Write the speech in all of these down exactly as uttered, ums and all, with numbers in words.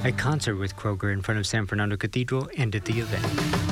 A concert with Kroger in front of San Fernando Cathedral ended the event.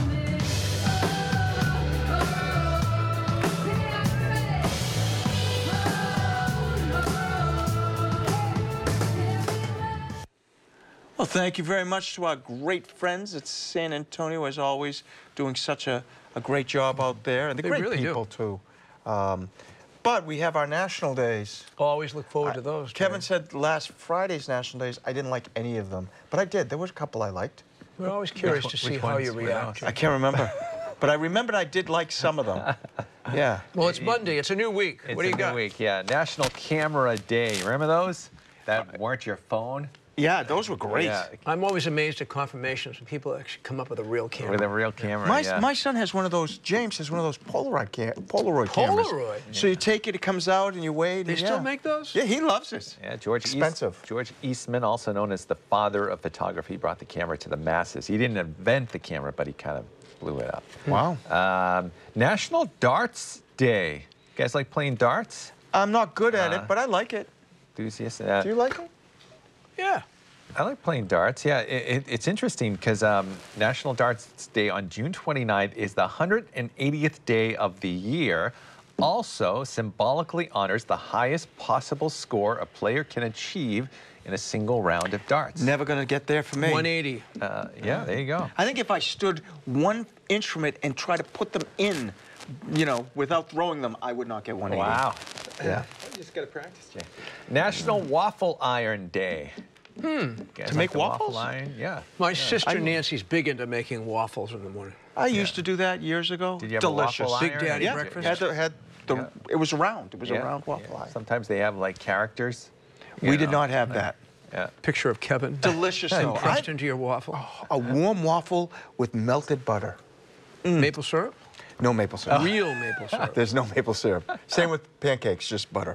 Well, thank you very much to our great friends at San Antonio, as always, doing such a, a great job out there. And the They great really do. people, too. Um, but we have our national days. Always look forward I- to those. Kevin Jerry. said last Friday's national days, I didn't like any of them. But I did. There was a couple I liked. We're always curious Which- to see which how ones you were react. those? I can't remember. But I remembered I did like some of them. Yeah. Well, it's Monday. It's a new week. It's what do you a got? new week, yeah. National Camera Day. Remember those? That weren't your phone? Yeah, those were great. Yeah, I'm always amazed at confirmations when people actually come up with a real camera. with a real camera, My, yeah. my son has one of those, James has one of those Polaroid, cam Polaroid cameras. Polaroid? So you take it, it comes out, and you wait. They and still yeah. make those? Yeah, he loves it. Yeah, George East- Expensive. George Eastman, also known as the father of photography, brought the camera to the masses. He didn't invent the camera, but he kind of blew it up. Wow. Um, National Darts Day. You guys like playing darts? I'm not good at Uh, it, but I like it. Enthusiasts? Uh, Do you like it? Yeah. I like playing darts. Yeah, it, it, it's interesting because um, National Darts Day on June twenty-ninth is the one hundred eightieth day of the year. Also, symbolically honors the highest possible score a player can achieve in a single round of darts. Never going to get there for me. one eighty. Uh, yeah, there you go. I think if I stood one instrument and tried to put them in, you know, without throwing them, I would not get one eighty. Wow. Yeah. You just got to practice, Jay. National Waffle Iron Day. Hmm. To make waffles? Waffle iron? Yeah. My sister I- Nancy's big into making waffles in the morning. I used to do that years ago. Did you have a Delicious. waffle Big iron? Daddy Yeah, breakfast? had the, had the, Yeah. it was round. It was Yeah, a round waffle yeah. iron. Sometimes they have like characters. We you did know. not have that. Yeah. Picture of Kevin. Delicious, though. Pressed I- into your waffle. A warm waffle with melted butter. Maple syrup? No maple syrup. Real maple syrup. There's no maple syrup. Same with pancakes, just butter.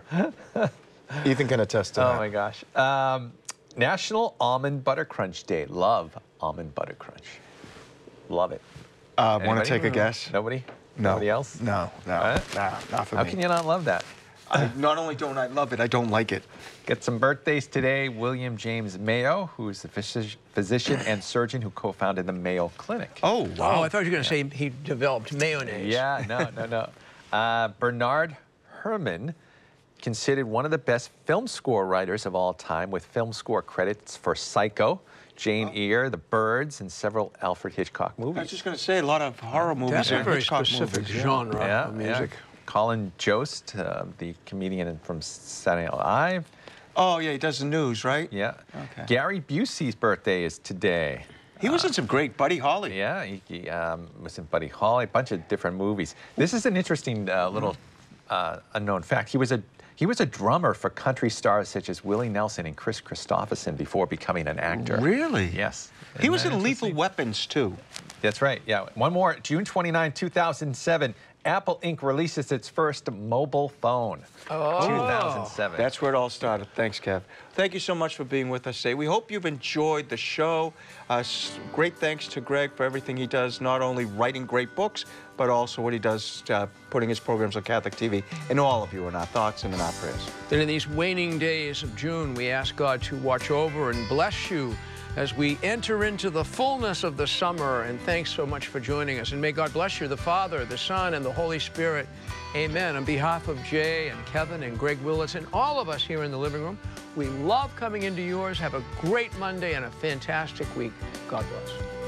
Ethan can attest to Oh that. my gosh. Um, National Almond Butter Crunch Day. Love almond butter crunch. Love it. Uh, Want Anybody? to take a guess? Nobody? No. Nobody else? No, no, Huh? no, not for How me. can you not love that? I, not only don't I love it, I don't like it. Get some birthdays today. William James Mayo, who's the physi- physician and surgeon who co-founded the Mayo Clinic. Oh, Oh, I thought you were going to say he developed mayonnaise. Yeah, no, no, no. Uh, Bernard Herrmann, considered one of the best film score writers of all time, with film score credits for Psycho, Jane Eyre, The Birds, and several Alfred Hitchcock I was movies. just going to say a lot of horror movies That's a and very Hitchcock specific movies, yeah. genre Yeah, of music. yeah. Colin Jost, uh, the comedian from Saturday Night Live. Oh, yeah, he does the news, right? Yeah. Okay. Gary Busey's birthday is today. He was in some great Buddy Holly. Yeah, he, he um, was in Buddy Holly, a bunch of different movies. This is an interesting uh, little uh, unknown fact. He was a he was a drummer for country stars such as Willie Nelson and Chris Christopherson before becoming an actor. Really? Yes. He Isn't was that in Lethal interesting? Weapons, too. That's right. Yeah. One more. June twenty-ninth, two thousand seven. Apple Incorporated releases its first mobile phone. Oh. two thousand seven. That's where it all started. Thanks, Kev. Thank you so much for being with us today. We hope you've enjoyed the show. Uh, s- great thanks to Greg for everything he does, not only writing great books, but also what he does uh, putting his programs on Catholic T V. And all of you in our thoughts and in our prayers. And in these waning days of June, we ask God to watch over and bless you as we enter into the fullness of the summer. And thanks so much for joining us. And may God bless you, the Father, the Son, and the Holy Spirit. Amen. On behalf of Jay and Kevin and Greg Willits and all of us here in the living room, we love coming into yours. Have a great Monday and a fantastic week. God bless.